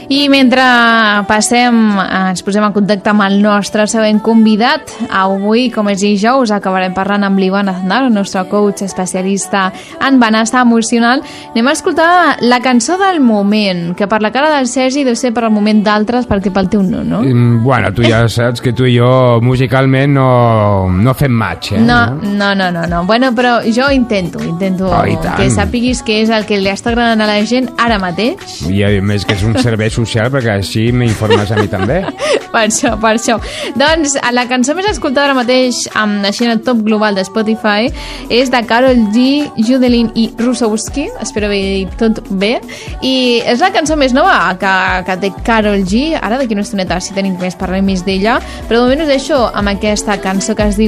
I mentre ens posem en contacte amb el nostre següent convidat, avui, com és dijous, acabarem parlant amb l'Ivan Aznar, el nostre coach especialista en benestar emocional. Anem a escoltar la cançó del moment, que per la cara del Sergi deu ser per al moment d'altres, perquè pel teu no? Bueno, tu ja saps que tu i jo musicalment no fem match, eh? No. Bueno, però jo intento que sàpiguis què és el que li està agradant a la gent ara mateix. I a més que és un servei social, perquè així m'informes a mi també. Per això. Doncs la cançó més escoltada ara mateix així en el top global de Spotify és de Karol G, Judelin i Rusowski, espero haver dit tot bé, i és la cançó més nova que té Karol G. Ara d'aquí una estoneta si tenim més parlem més d'ella, però de moment us deixo amb aquesta cançó que es diu